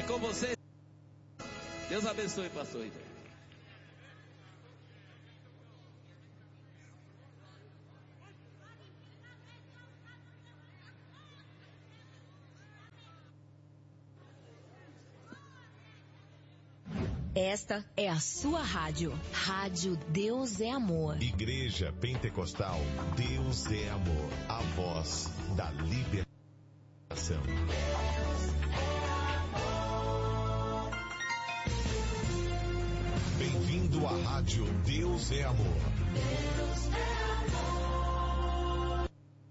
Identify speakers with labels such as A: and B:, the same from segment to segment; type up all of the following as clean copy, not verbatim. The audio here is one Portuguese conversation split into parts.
A: com você. Deus abençoe, pastor Ribeiro.
B: Esta é a sua rádio. Rádio Deus é Amor.
C: Igreja Pentecostal Deus é Amor. A voz da libertação. Bem-vindo à rádio Deus é Amor. Deus é Amor.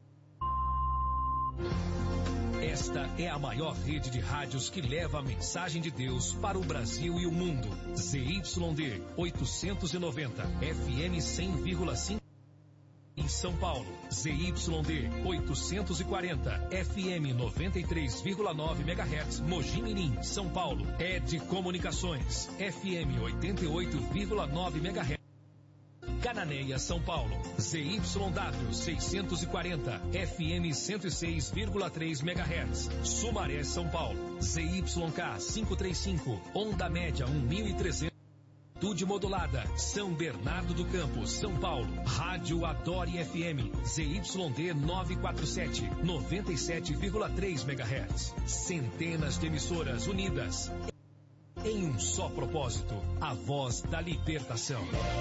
D: Esta é a maior rede de rádios que leva a mensagem de Deus para o Brasil e o mundo. ZYD 890, FM 100,5 em São Paulo. ZYD 840, FM 93,9 MHz, Mogi Mirim, São Paulo. ED Comunicações, FM 88,9 MHz. Cananéia, São Paulo. ZYW 640, FM 106,3 MHz. Sumaré, São Paulo. ZYK 535, onda média 1.300. Amplitude modulada, São Bernardo do Campo, São Paulo. Rádio Adore FM, ZYD 947, 97,3 MHz. Centenas de emissoras unidas em um só propósito, a voz da libertação.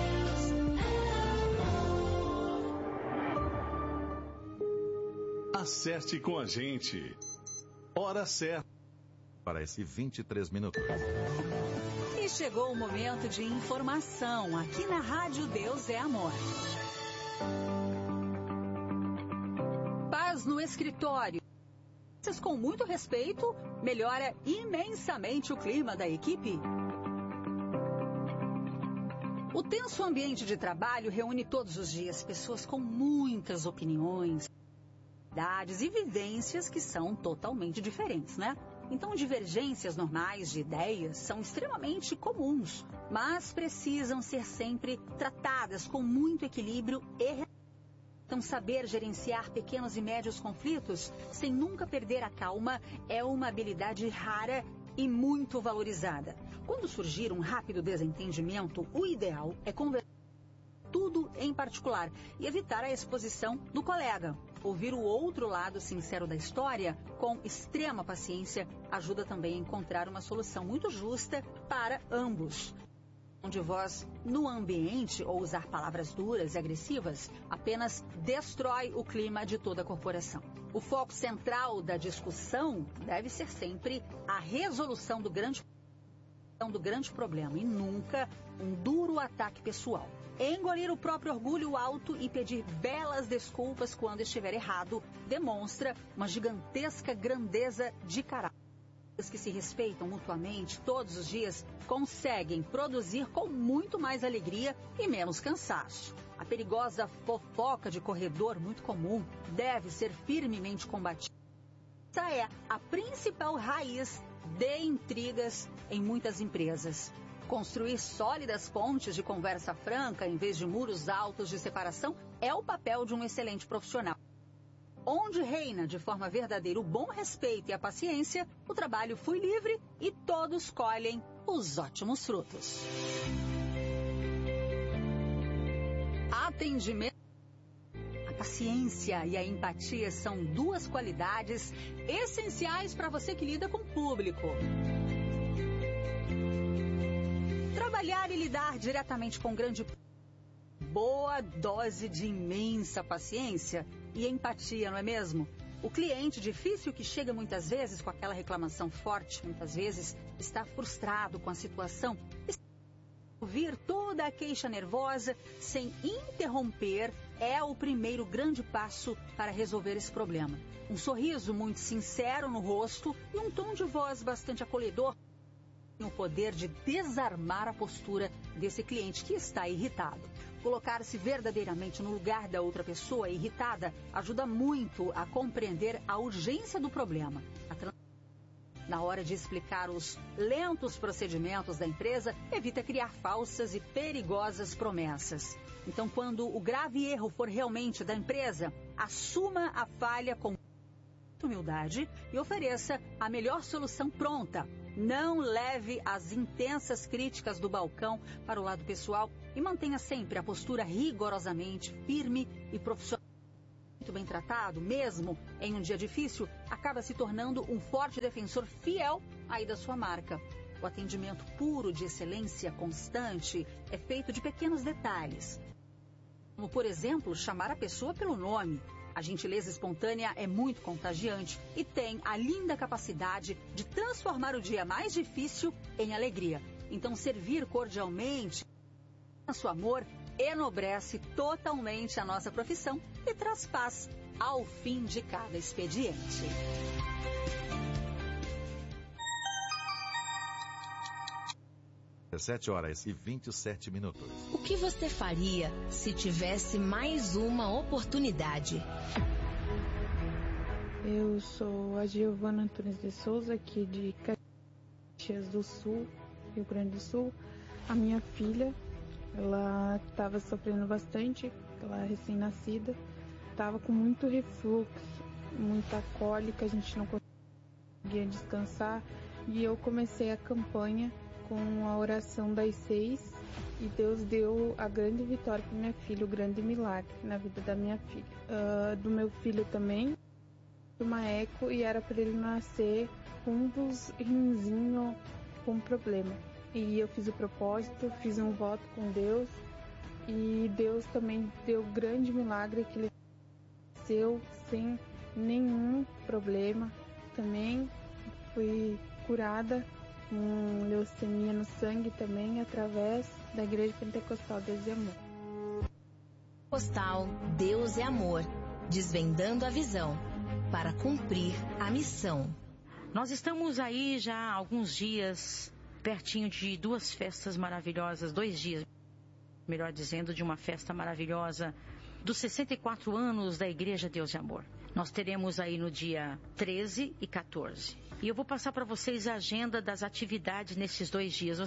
E: Acerte com a gente. Hora certa.
C: Parece 23 minutos.
F: E chegou o momento de informação aqui na Rádio Deus é Amor. Paz no escritório. Com muito respeito, melhora imensamente o clima da equipe. O tenso ambiente de trabalho reúne todos os dias pessoas com muitas opiniões, e vivências que são totalmente diferentes, né? Então, divergências normais de ideias são extremamente comuns, mas precisam ser sempre tratadas com muito equilíbrio e então, saber gerenciar pequenos e médios conflitos sem nunca perder a calma é uma habilidade rara e muito valorizada. Quando surgir um rápido desentendimento, o ideal é conversar tudo em particular e evitar a exposição do colega. Ouvir o outro lado sincero da história com extrema paciência ajuda também a encontrar uma solução muito justa para ambos. De voz no ambiente ou usar palavras duras e agressivas apenas destrói o clima de toda a corporação. O foco central da discussão deve ser sempre a resolução do grande problema e nunca um duro ataque pessoal. Engolir o próprio orgulho alto e pedir belas desculpas quando estiver errado demonstra uma gigantesca grandeza de caráter. Os que se respeitam mutuamente todos os dias conseguem produzir com muito mais alegria e menos cansaço. A perigosa fofoca de corredor, muito comum, deve ser firmemente combatida. Essa é a principal raiz de intrigas em muitas empresas. Construir sólidas pontes de conversa franca em vez de muros altos de separação é o papel de um excelente profissional. Onde reina de forma verdadeira o bom respeito e a paciência, o trabalho flui livre e todos colhem os ótimos frutos. Atendimento. A paciência e a empatia são duas qualidades essenciais para você que lida com o público. Trabalhar e lidar diretamente com grande boa dose de imensa paciência e empatia, não é mesmo? O cliente difícil que chega muitas vezes com aquela reclamação forte, muitas vezes está frustrado com a situação. Ouvir toda a queixa nervosa sem interromper é o primeiro grande passo para resolver esse problema. Um sorriso muito sincero no rosto e um tom de voz bastante acolhedor tem o poder de desarmar a postura desse cliente que está irritado. Colocar-se verdadeiramente no lugar da outra pessoa irritada ajuda muito a compreender a urgência do problema. Na hora de explicar os lentos procedimentos da empresa, evita criar falsas e perigosas promessas. Então, quando o grave erro for realmente da empresa, assuma a falha com humildade e ofereça a melhor solução pronta. Não leve as intensas críticas do balcão para o lado pessoal e mantenha sempre a postura rigorosamente firme e profissional. Muito bem tratado, mesmo em um dia difícil, acaba se tornando um forte defensor fiel aí da sua marca. O atendimento puro de excelência constante é feito de pequenos detalhes, como, por exemplo, chamar a pessoa pelo nome. A gentileza espontânea é muito contagiante e tem a linda capacidade de transformar o dia mais difícil em alegria. Então, servir cordialmente, nosso amor, enobrece totalmente a nossa profissão e traz paz ao fim de cada expediente.
C: Às 7h27.
B: O que você faria se tivesse mais uma oportunidade?
G: Eu sou a Giovana Antunes de Souza, aqui de Caxias do Sul, Rio Grande do Sul. A minha filha, ela estava sofrendo bastante, ela é recém-nascida, estava com muito refluxo, muita cólica, a gente não conseguia descansar. E eu comecei a campanha com a oração das 6 e Deus deu a grande vitória para minha filha, o grande milagre na vida da minha filha. Do meu filho também, uma eco, e era para ele nascer com um dos rinzinhos com problema. E eu fiz o propósito, fiz um voto com Deus e Deus também deu o grande milagre que ele nasceu sem nenhum problema. Também fui curada com leucemia no sangue também, através da Igreja Pentecostal Deus é Amor.
B: Postal Deus é Amor, desvendando a visão para cumprir a missão.
H: Nós estamos aí já há alguns dias, pertinho de 2 festas maravilhosas, 2 dias, melhor dizendo, de uma festa maravilhosa dos 64 anos da Igreja Deus é Amor. Nós teremos aí no dia 13 e 14. E eu vou passar para vocês a agenda das atividades nesses 2 dias.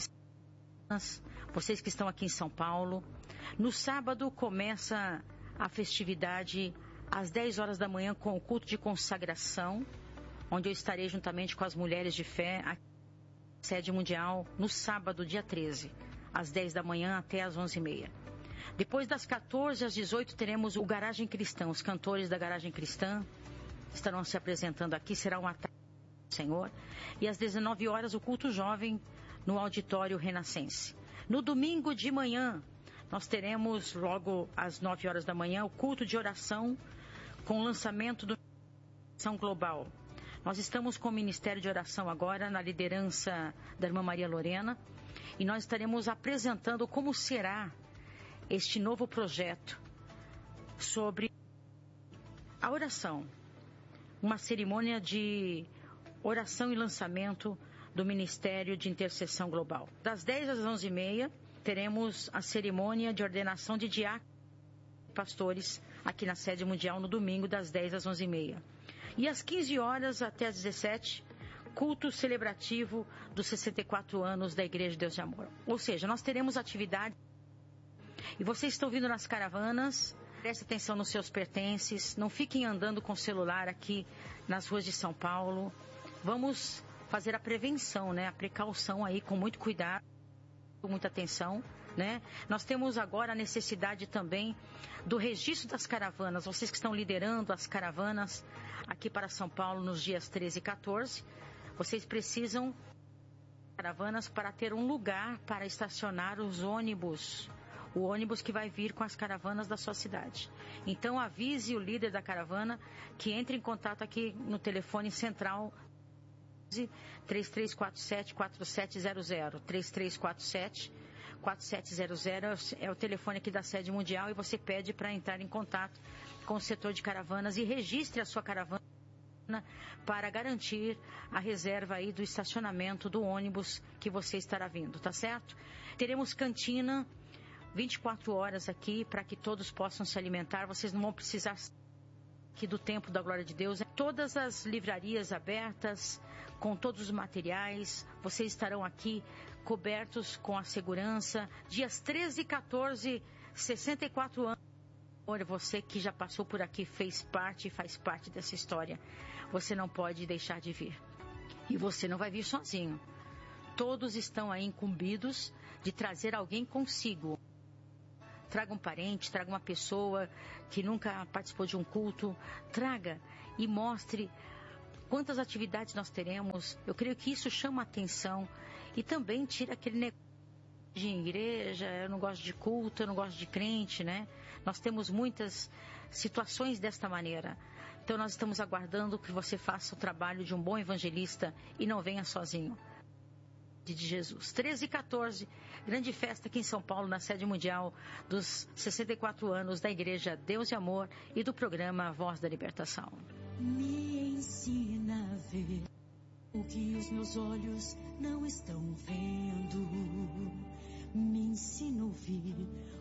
H: Vocês que estão aqui em São Paulo. No sábado começa a festividade às 10 horas da manhã com o culto de consagração, onde eu estarei juntamente com as mulheres de fé aqui na sede mundial no sábado, dia 13, às 10 da manhã até às 11h30. Depois das 14 às 18 teremos o Garagem Cristã. Os cantores da Garagem Cristã estarão se apresentando aqui. Será uma tarde do Senhor. E às 19 horas o culto jovem no Auditório Renascense. No domingo de manhã nós teremos logo às 9 horas da manhã o culto de oração com o lançamento do Missão Global. Nós estamos com o Ministério de Oração agora na liderança da irmã Maria Lorena e nós estaremos apresentando como será este novo projeto sobre a oração, uma cerimônia de oração e lançamento do Ministério de Intercessão Global. Das 10 às 11h30 teremos a cerimônia de ordenação de diáconos e pastores aqui na sede mundial no domingo das 10 às 11h30. E às 15 horas até às 17h, culto celebrativo dos 64 anos da Igreja de Deus de Amor. Ou seja, nós teremos atividade. E vocês estão vindo nas caravanas, prestem atenção nos seus pertences, não fiquem andando com o celular aqui nas ruas de São Paulo. Vamos fazer a prevenção, né? A precaução aí, com muito cuidado, com muita atenção, né? Nós temos agora a necessidade também do registro das caravanas. Vocês que estão liderando as caravanas aqui para São Paulo nos dias 13 e 14, vocês precisam de caravanas para ter um lugar para estacionar os ônibus. O ônibus que vai vir com as caravanas da sua cidade. Então avise o líder da caravana que entre em contato aqui no telefone central 3347-4700. 3347-4700 é o telefone aqui da sede mundial e você pede para entrar em contato com o setor de caravanas e registre a sua caravana para garantir a reserva aí do estacionamento do ônibus que você estará vindo, tá certo? Teremos cantina 24 horas aqui para que todos possam se alimentar. Vocês não vão precisar aqui do Templo da Glória de Deus. Todas as livrarias abertas, com todos os materiais. Vocês estarão aqui cobertos com a segurança. Dias 13 e 14, 64 anos. Você que já passou por aqui, fez parte e faz parte dessa história. Você não pode deixar de vir. E você não vai vir sozinho. Todos estão aí incumbidos de trazer alguém consigo. Traga um parente, traga uma pessoa que nunca participou de um culto. Traga e mostre quantas atividades nós teremos. Eu creio que isso chama a atenção e também tira aquele negócio de igreja, eu não gosto de culto, eu não gosto de crente, né? Nós temos muitas situações desta maneira. Então nós estamos aguardando que você faça o trabalho de um bom evangelista e não venha sozinho. De Jesus. 13 e 14, grande festa aqui em São Paulo, na sede mundial dos 64 anos da Igreja Deus e Amor e do programa Voz da Libertação.
I: Me ensina a ver o que os meus olhos não estão vendo. Me ensina a ouvir